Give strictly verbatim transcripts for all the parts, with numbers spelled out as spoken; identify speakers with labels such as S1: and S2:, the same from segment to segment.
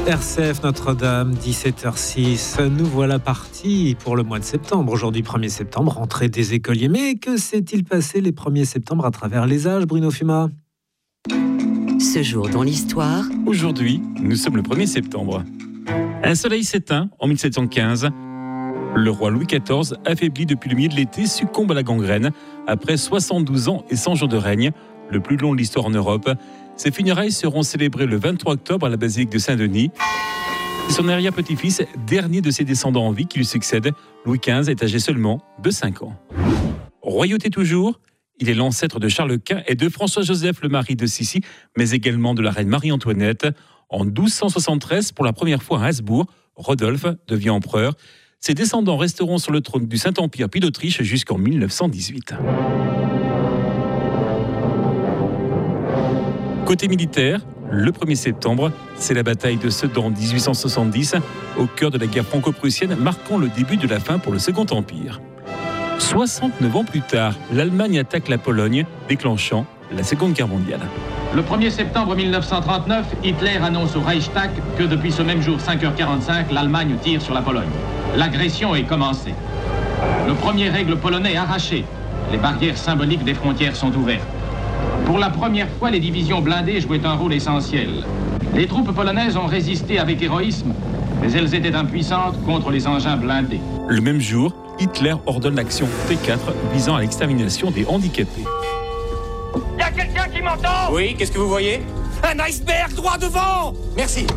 S1: R C F Notre-Dame, dix-sept heures six. Nous voilà partis pour le mois de septembre. Aujourd'hui, premier septembre, rentrée des écoliers. Mais que s'est-il passé les premiers septembre à travers les âges, Bruno Fuma ?
S2: Ce jour dans l'histoire.
S3: Aujourd'hui, nous sommes le premier septembre. Un soleil s'éteint en mille sept cent quinze. Le roi Louis quatorze, affaibli depuis le milieu de l'été, succombe à la gangrène après soixante-douze ans et cent jours de règne, le plus long de l'histoire en Europe. Ses funérailles seront célébrées le vingt-trois octobre à la basilique de Saint-Denis. Son arrière-petit-fils, dernier de ses descendants en vie qui lui succède, Louis quinze, est âgé seulement de cinq ans. Royauté toujours, il est l'ancêtre de Charles Quint et de François-Joseph, le mari de Sissi, mais également de la reine Marie-Antoinette. En douze cent soixante-treize, pour la première fois à Habsbourg, Rodolphe devient empereur. Ses descendants resteront sur le trône du Saint-Empire puis d'Autriche jusqu'en mille neuf cent dix-huit. Côté militaire, le premier septembre, c'est la bataille de Sedan en dix-huit cent soixante-dix, au cœur de la guerre franco-prussienne, marquant le début de la fin pour le Second Empire. soixante-neuf ans plus tard, l'Allemagne attaque la Pologne, déclenchant la Seconde Guerre mondiale.
S4: Le premier septembre mille neuf cent trente-neuf, Hitler annonce au Reichstag que depuis ce même jour, cinq heures quarante-cinq, l'Allemagne tire sur la Pologne. L'agression est commencée. Le premier règle polonais est arraché. Les barrières symboliques des frontières sont ouvertes. Pour la première fois, les divisions blindées jouaient un rôle essentiel. Les troupes polonaises ont résisté avec héroïsme, mais elles étaient impuissantes contre les engins blindés.
S3: Le même jour, Hitler ordonne l'action T quatre visant à l'extermination des handicapés.
S5: Y a quelqu'un qui m'entend ?
S6: Oui, qu'est-ce que vous voyez ?
S5: Un iceberg droit devant !
S6: Merci.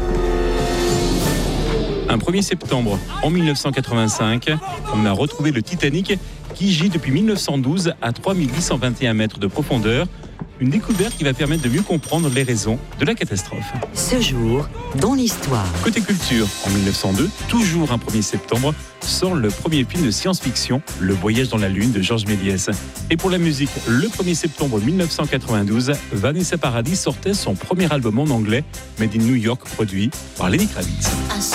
S3: Un premier septembre en mille neuf cent quatre-vingt-cinq, on a retrouvé le Titanic qui gît depuis mille neuf cent douze à trois mille huit cent vingt et un mètres de profondeur. Une découverte qui va permettre de mieux comprendre les raisons de la catastrophe.
S2: Ce jour dans l'histoire.
S3: Côté culture, en mille neuf cent deux, toujours un premier septembre, sort le premier film de science-fiction, Le Voyage dans la Lune de Georges Méliès. Et pour la musique, le premier septembre mille neuf cent quatre-vingt-douze, Vanessa Paradis sortait son premier album en anglais, Made in New York, produit par Lenny Kravitz.